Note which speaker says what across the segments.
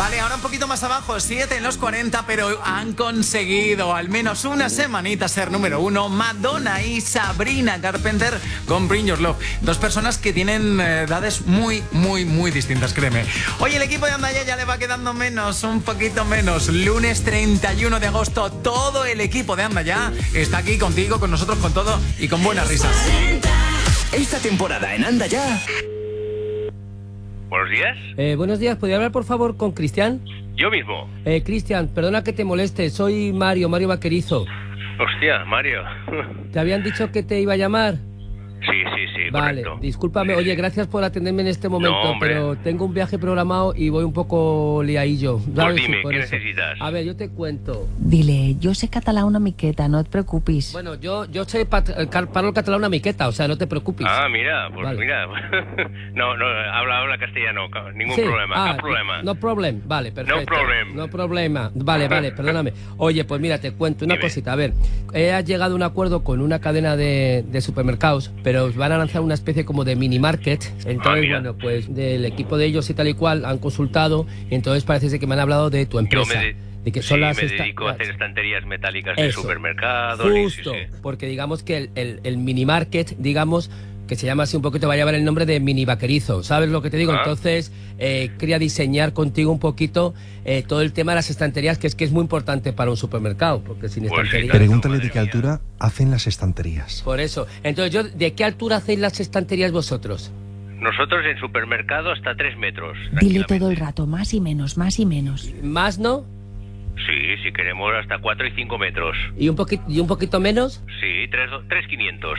Speaker 1: Vale, ahora un poquito más abajo, 7 en los 40, pero han conseguido al menos una semanita ser número 1. Madonna y Sabrina Carpenter con Bring Your Love. Dos personas que tienen edades muy distintas, créeme. Oye, el equipo de Anda Ya le va quedando menos, un poquito menos. Lunes 31 de agosto, todo el equipo de Anda Ya está aquí contigo, con nosotros, con todo y con buenas risas.
Speaker 2: Esta temporada en Anda Ya.
Speaker 3: Buenos días.
Speaker 4: Buenos días, ¿podría hablar por favor con Cristian?
Speaker 3: Yo mismo.
Speaker 4: Cristian, perdona que te moleste, soy Mario Vaquerizo.
Speaker 3: Hostia, Mario.
Speaker 4: ¿Te habían dicho que te iba a llamar?
Speaker 3: Sí,
Speaker 4: vale,
Speaker 3: correcto.
Speaker 4: discúlpame, oye, gracias por atenderme en este momento,
Speaker 3: No,
Speaker 4: pero tengo un viaje programado y voy un poco liadillo.
Speaker 3: Pues dime, ¿qué necesitas?
Speaker 4: A ver, yo te cuento.
Speaker 5: Dile, yo sé català una miqueta, no et preocupis.
Speaker 4: Bueno, yo sé parlo catalán una miqueta, o sea, no te preocupes.
Speaker 3: Ah, mira, pues
Speaker 4: vale.
Speaker 3: Mira. No, habla castellano, ningún
Speaker 4: Sí.
Speaker 3: problema, no problema.
Speaker 4: No problem, vale, perfecto.
Speaker 3: No problem.
Speaker 4: No problema, vale, perdóname. Oye, pues mira, te cuento una cosita, a ver, he llegado a un acuerdo con una cadena de supermercados, pero van a lanzar una especie como de mini market, entonces bueno, pues del equipo de ellos y tal y cual han consultado, y entonces parece ser que me han hablado de tu empresa. De que son
Speaker 3: me dedico a hacer estanterías metálicas de supermercados.
Speaker 4: Justo, porque digamos que el mini market, digamos, que se llama así un poquito, va a llevar el nombre de Mini Vaquerizo, ¿sabes lo que te digo? Entonces, quería diseñar contigo un poquito todo el tema de las estanterías, que es muy importante para un supermercado, porque sin estanterías...
Speaker 6: Pregúntale de qué altura hacen las estanterías.
Speaker 4: Por eso. Entonces, ¿de qué altura hacéis las estanterías vosotros?
Speaker 3: Nosotros en supermercado hasta 3 metros.
Speaker 5: Dile todo el rato, más y menos, más y menos.
Speaker 4: ¿Más no?
Speaker 3: Sí, si queremos hasta 4 y 5 metros.
Speaker 4: ¿Y un poquito menos?
Speaker 3: Sí, 3.500.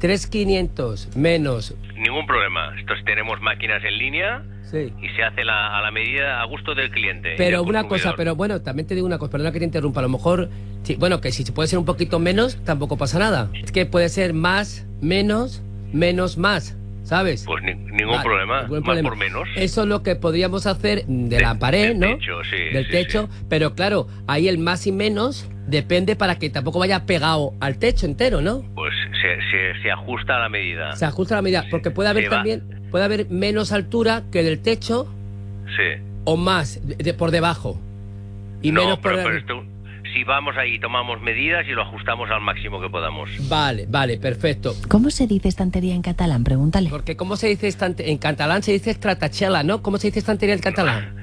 Speaker 4: 3.500 menos.
Speaker 3: Ningún problema. Entonces tenemos máquinas en línea.
Speaker 4: Sí.
Speaker 3: Y se hace a la medida, a gusto del cliente.
Speaker 4: Pero una cosa, pero bueno, también te digo una cosa, perdona que te interrumpa, a lo mejor, sí, bueno, que si puede ser un poquito menos, tampoco pasa nada. Es que puede ser más, menos, más, ¿sabes?
Speaker 3: Pues ningún problema, más por menos.
Speaker 4: Eso es lo que podríamos hacer de la pared, ¿no?
Speaker 3: Techo, sí,
Speaker 4: del techo, sí. Pero claro, ahí el más y menos depende para que tampoco vaya pegado al techo entero, ¿no?
Speaker 3: Pues se ajusta a la medida.
Speaker 4: Se ajusta a la medida, porque puede haber puede haber menos altura que del techo.
Speaker 3: Sí.
Speaker 4: O más, por debajo. Y
Speaker 3: no,
Speaker 4: menos
Speaker 3: pero esto, si vamos ahí, tomamos medidas y lo ajustamos al máximo que podamos.
Speaker 4: Vale, perfecto.
Speaker 5: ¿Cómo se dice estantería en catalán? Pregúntale.
Speaker 4: Porque ¿cómo se dice en catalán? Se dice tratachela, ¿no? ¿Cómo se dice estantería en catalán?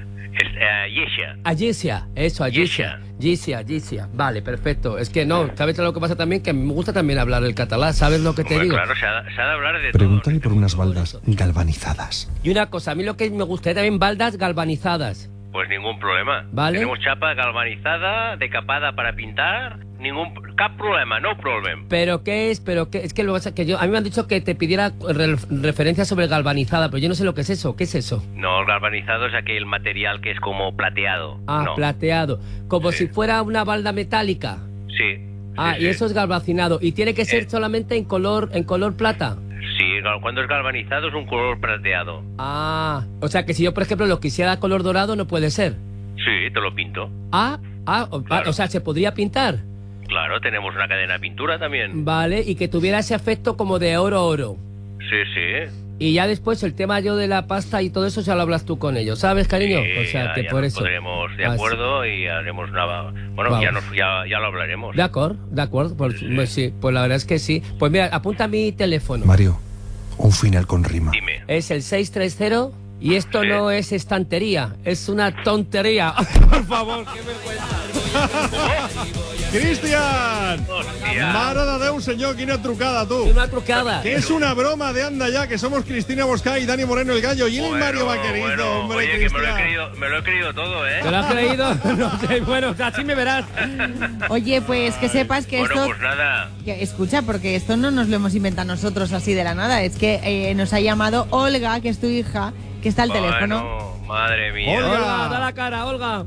Speaker 4: Agisia, eso, Agisia. Vale, perfecto. Es que no, ¿sabes lo que pasa también? Que me gusta también hablar el catalán, ¿sabes lo que te digo?
Speaker 3: Claro, se ha de hablar de todo.
Speaker 6: Pregúntale por unas baldas galvanizadas.
Speaker 4: Y una cosa, a mí lo que me gustaría también, baldas galvanizadas.
Speaker 3: Pues ningún problema.
Speaker 4: ¿Vale?
Speaker 3: Tenemos chapa galvanizada, decapada para pintar. Cap problema, no problem.
Speaker 4: ¿Pero qué es? Es que lo que a mí me han dicho que te pidiera referencia sobre galvanizada, pero yo no sé lo que es eso. ¿Qué es eso?
Speaker 3: No, el galvanizado es aquel material que es como plateado.
Speaker 4: Ah,
Speaker 3: no.
Speaker 4: Plateado. Como si fuera una balda metálica.
Speaker 3: Sí.
Speaker 4: Y eso es galvanizado. ¿Y tiene que ser solamente en color plata?
Speaker 3: Sí, cuando es galvanizado es un color plateado.
Speaker 4: O sea que si yo, por ejemplo, lo quisiera color dorado, no puede ser.
Speaker 3: Sí, te lo pinto.
Speaker 4: Claro. O sea, ¿se podría pintar?
Speaker 3: Claro, tenemos una cadena de pintura también.
Speaker 4: Vale, y que tuviera ese efecto como de oro.
Speaker 3: Sí.
Speaker 4: Y ya después el tema yo de la pasta y todo eso ya lo hablas tú con ellos, ¿sabes, cariño?
Speaker 3: Sí,
Speaker 4: o sea, que
Speaker 3: ya
Speaker 4: por
Speaker 3: nos
Speaker 4: eso.
Speaker 3: Podremos de acuerdo y haremos una... Bueno, ya lo hablaremos.
Speaker 4: De acuerdo. Pues sí, pues la verdad es que sí. Pues mira, apunta mi teléfono.
Speaker 6: Mario, un final con rima.
Speaker 3: Dime.
Speaker 4: Es el 630 y esto no es estantería, es una tontería. Por favor, qué vergüenza.
Speaker 7: Cristian! Mare de Déu, senyor, quina trucada, tu.
Speaker 4: Una trucada.
Speaker 7: Que es una broma de Anda Ya, que somos Cristina Bosca y Dani Moreno el Gallo y el Mario Vaquerizo, hombre,
Speaker 3: oye,
Speaker 7: Cristian.
Speaker 3: que me lo he creído todo, ¿eh?
Speaker 4: ¿Te lo has creído? No sé, bueno, así me verás.
Speaker 8: Oye, pues que sepas que esto...
Speaker 3: pues nada.
Speaker 8: Escucha, porque esto no nos lo hemos inventado nosotros así de la nada. Es que nos ha llamado Olga, que es tu hija, que está al teléfono.
Speaker 3: Madre mía.
Speaker 4: Olga, da la cara, Olga.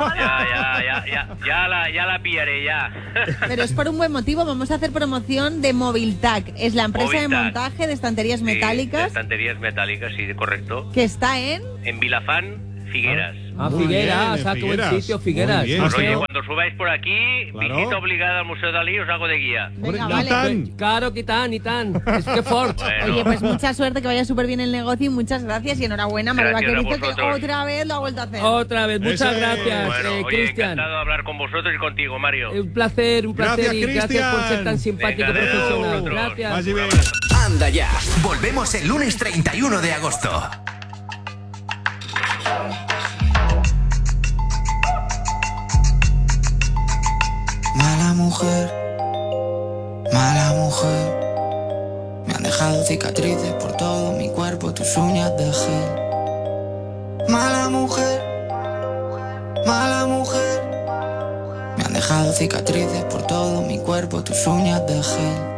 Speaker 3: Ya la pillaré, ya.
Speaker 8: Pero es por un buen motivo. Vamos a hacer promoción de Moviltac. Es la empresa de montaje de estanterías metálicas.
Speaker 3: De estanterías metálicas, sí, correcto.
Speaker 8: Que está en
Speaker 3: Vilafán, Figueras.
Speaker 4: Figueras,
Speaker 7: bien,
Speaker 4: tu buen sitio, Figueras.
Speaker 7: Muy bien.
Speaker 3: Pues oye, cuando subáis por aquí,
Speaker 7: Claro.
Speaker 3: visita obligada al Museo Dalí, os hago de guía.
Speaker 8: Venga,
Speaker 7: Hombre,
Speaker 8: vale.
Speaker 7: Natán.
Speaker 4: Claro, y tan. Es que fort.
Speaker 3: Bueno.
Speaker 8: Oye, pues mucha suerte, que vaya súper bien el negocio y muchas gracias y enhorabuena, Mario
Speaker 3: Gracias a
Speaker 8: Vaquerizo, que
Speaker 3: vosotros.
Speaker 8: otra vez lo ha vuelto a hacer.
Speaker 4: Otra vez, muchas
Speaker 7: Eso es.
Speaker 4: gracias,
Speaker 3: Bueno, oye,
Speaker 4: Cristian.
Speaker 3: encantado de hablar con vosotros y contigo, Mario.
Speaker 4: Un placer
Speaker 7: Gracias,
Speaker 4: y gracias por ser
Speaker 7: Cristian.
Speaker 4: tan simpático y
Speaker 3: Venga, adeu,
Speaker 4: profesional.
Speaker 3: vosotros.
Speaker 4: Gracias.
Speaker 7: Más y bien.
Speaker 2: Anda ya. Volvemos el lunes 31 de agosto.
Speaker 9: Mala mujer. Me han dejado cicatrices por todo mi cuerpo, tus uñas de gel. Mala mujer. Me han dejado cicatrices por todo mi cuerpo, tus uñas de gel.